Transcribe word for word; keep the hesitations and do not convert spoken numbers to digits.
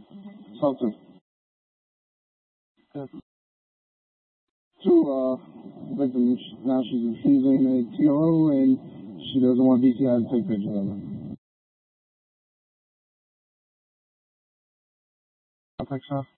Talk to. Good. Two uh, victims. Now she's refusing a T O O and she doesn't want B T I to take pictures of her. I think so.